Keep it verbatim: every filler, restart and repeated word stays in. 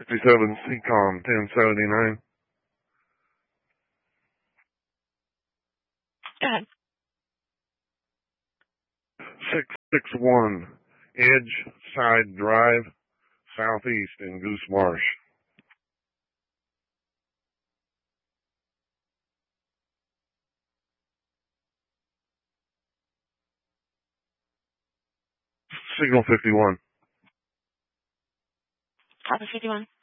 fifty-seven C COM ten seventy-nine. Go ahead. six six one Edge Side Drive, Southeast in Goose Marsh. Signal fifty-one. Copy fifty-one.